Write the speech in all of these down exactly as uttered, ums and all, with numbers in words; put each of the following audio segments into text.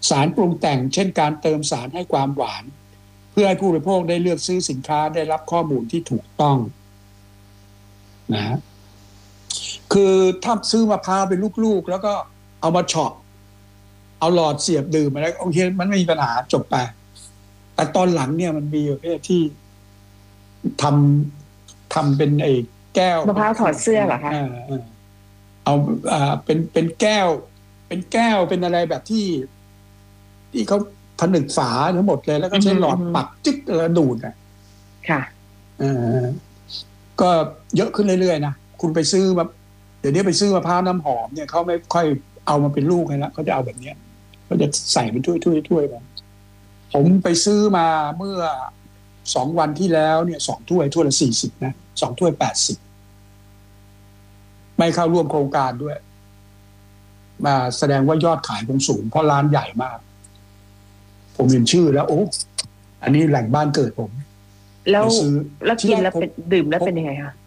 สารปรุงแต่งเช่นการเติมสารให้ความหวานเพื่อให้ผู้บริโภคได้เลือกซื้อสินค้าได้รับข้อมูลที่ถูกต้องนะฮะคือถ้าซื้อมะพร้าวเป็นลูกๆแล้วก็เอามาเฉาะเอาหลอดเสียบดื่มอะไรโอเคมันไม่มีปัญหาจบไปแต่ตอนหลังเนี่ยมันมีประเภทที่ทำทำเป็นไอ้แก้วมะพร้าวถอดเสื้อเหรอคะเอาอ่าเป็นเป็นแก้วเป็นแก้วเป็นอะไรแบบที่ที่เขาผนึกฝาทั้งหมดเลยแล้วก็ใช้หลอดปักจึ๊กแล้วดูดอ่ะค่ะอ่าก็เยอะขึ้นเรื่อยๆนะคุณไปซื้อมาเดี๋ยวนี้ไปซื้อมะพร้าวน้ำหอมเนี่ยเขาไม่ค่อยเอามาเป็นลูกให้แล้วเขาจะเอาแบบเนี้ยเขาจะใส่เป็นถ้วยถ้วยถ้วยแบบผมไปซื้อมาเมื่อสองวันที่แล้วเนี่ยสองถ้วยถ้วยละสี่สิบนะสองถ้วยแปดสิบไม่เข้าร่วมโครงการด้วยมาแสดงว่ายอดขายคงสูงเพราะร้านใหญ่มากผมเห็นชื่อแล้วโอ้อันนี้แหล่งบ้านเกิดผมแล้วแล้วกินแล้วเป็นดื่มแล้วเป็นยังไงคะ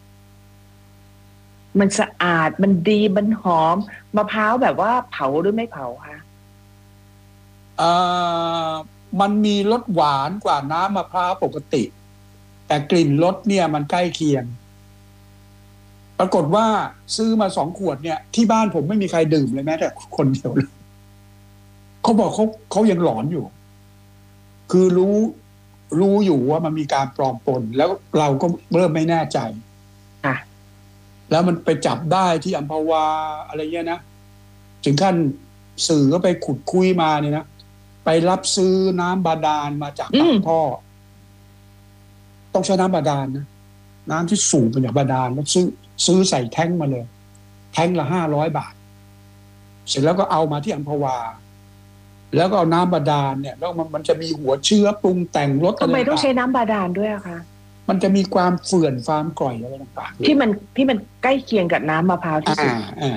มันสะอาดมันดีมันหอมมะพร้าวแบบว่าเผาหรือไม่เผาคะอ่ามันมีรสหวานกว่าน้ำมะพร้าวปกติแต่กลิ่นรสเนี่ยมันใกล้เคียงปรากฏว่าซื้อมาสองขวดเนี่ยที่บ้านผมไม่มีใครดื่มเลยแม้แต่คนเดียวเลยเขาบอกเขาเขายังหลอนอยู่คือรู้รู้อยู่ว่ามันมีการปลอมปนแล้วเราก็เริ่มไม่แน่ใจแล้วมันไปจับได้ที่อัมพวาอะไรเงี้ยนะถึงขั้นสื่อก็ไปขุดคุยมาเนี่ยนะไปรับซื้อน้ำบาดาลมาจากปากท่อต้องใช้น้ำบาดาลนะน้ำที่สูบมาจากบาดาลแล้วซื้อซื้อใส่แท้งมาเลยแท้งละห้าร้อยบาทเสร็จแล้วก็เอามาที่อัมพวาแล้วก็เอาน้ำบาดาลเนี่ยแล้วมันมันจะมีหัวเชื้อปรุงแต่งรสอะไรทำไมต้องใช้น้ำบาดาลด้วยอะคะมันจะมีความเฝื่อนความกร่อยอะไรต่างๆที่มันที่มันใกล้เคียงกับน้ำมะพร้าวที่สุด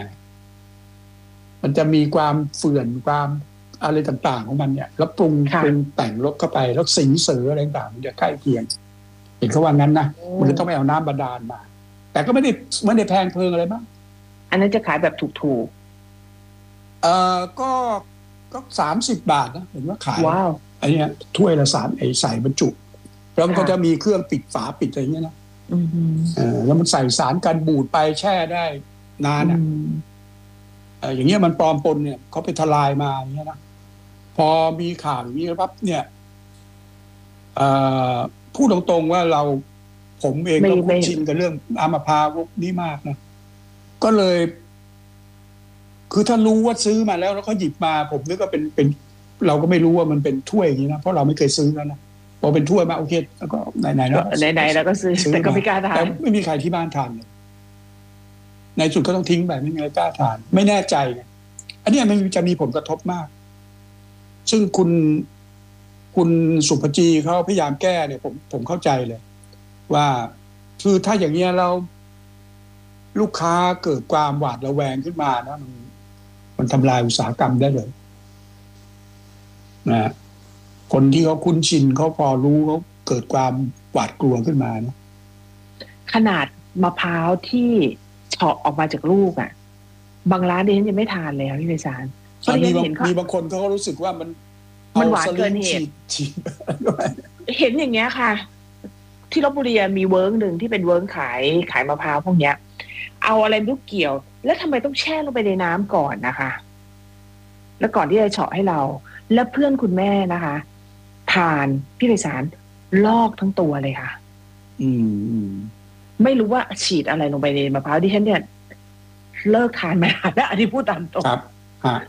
มันจะมีความเฝื่อนความอะไรต่างๆของมันเนี่ยแล้วปรุงปรุงแต่งรสเข้าไปแล้วสีเสืออะไรต่างๆมันจะใกล้เคียงเห็นเขาว่างั้นนะมันเลยต้องไปเอาน้ำบาดาลมาแต่ก็ไม่ได้ไม่ได้แพงเพลิงอะไรบ้างอันนั้นจะขายแบบถูกๆเอ่อก็ก็สามสิบบาทนะเห็นว่าขายว้าวไอ้เนี้ยถ้วยละสามไอ้ใส่บรรจุแล้วมันก็จะมีเครื่องปิดฝาปิดอะไรเงี้ยนะเออแล้วมันใส่สารกันบูดไปแช่ได้นานอ่ะเอออย่างเงี้ยมันปลอมปนเนี่ยเขาไปทลายมาอย่างเงี้ยนะพอมีข่าวอย่างนี้ปั๊บเนี่ยเอ่อพูดตรงๆว่าเราผมเองก็คุ้นชินกับเรื่องน้ำมะพร้าวพวกนี้มากนะก็เลยคือถ้ารู้ว่าซื้อมาแล้วแล้วก็หยิบมาผมนึกว่าเป็นเป็นเราก็ไม่รู้ว่ามันเป็นถ้วยอย่างนี้นะเพราะเราไม่เคยซื้อแล้วนะพอเป็นถ้วยมาโอเคแล้วก็ไหนๆแล้วไหนๆแล้วก็ซื้อแต่ก็ไม่กล้าทานแต่ไม่มีใครที่บ้านทานเลยในสุดก็ต้องทิ้งไปไม่มีใครกล้าทานไม่แน่ใจไงอันนี้มันจะมีผลกระทบมากซึ่งคุณคุณสุภจีเขาพยายามแก้เนี่ยผมผมเข้าใจเลยว่าคือถ้าอย่างเงี้ยเราลูกค้าเกิดความหวาดระแวงขึ้นมานะมันมันทำลายอุตสาหกรรมได้เลยนะคนที่เขาคุ้นชินเขาพอรู้เขาเกิดความหวาดกลัวขึ้นมานะขนาดมะพร้าวที่เฉาะออกมาจากลูกอ่ะบางร้านดิฉันยังไม่ทานเลยค่ะพี่ไพศาลมีบางมีบางคนเขาก็รู้สึกว่ามันมันหวานเกินเหตุเห็นอย่างเงี้ยค่ะที่ลพบุรีมีเวิร์กหนึ่งที่เป็นเวิร์กขายขายมะพร้าวพวกเนี้ยเอาอะไรไม่รู้เกี่ยวแล้วทำไมต้องแช่ลงไปในน้ำก่อนนะคะแล้วก่อนที่จะเฉาะให้เราแล้วเพื่อนคุณแม่นะคะทานพี่ไพศาลลอกทั้งตัวเลยค่ะอืมไม่รู้ว่าฉีดอะไรลงไปในมะพร้าวดิฉันเนี่ยเลิกทานมานานแล้วอันนี้พูดตามตรงครับฮะ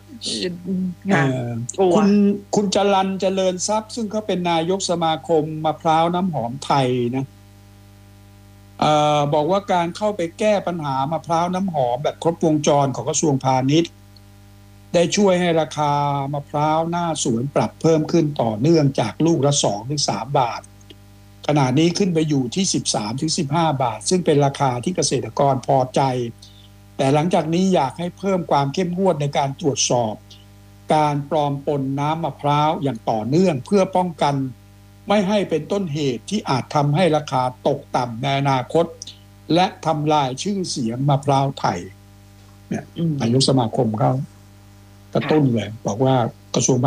คุณคุณจรัญเจริญทรัพย์ซึ่งเขาเป็นนายกสมาคมมะพร้าวน้ำหอมไทยนะเอ่อบอกว่าการเข้าไปแก้ปัญหามะพร้าวน้ำหอมแบบครบวงจรของกระทรวงพาณิชย์ได้ช่วยให้ราคามะพร้าวหน้าสวนปรับเพิ่มขึ้นต่อเนื่องจากลูกละสองถึงสามบาทขณะนี้ขึ้นไปอยู่ที่สิบสามถึงสิบห้าบาทซึ่งเป็นราคาที่เกษตรกรพอใจแต่หลังจากนี้อยากให้เพิ่มความเข้มงวดในการตรวจสอบการปลอมปนน้ำมะพร้าวอย่างต่อเนื่องเพื่อป้องกันไม่ให้เป็นต้นเหตุที่อาจทำให้ราคาตกต่ำในอนาคตและทำลายชื่อเสียงมะพร้าวไทยเนี่ยนายกสมาคมเขากระตุ้นเลยบอกว่ากระทรวง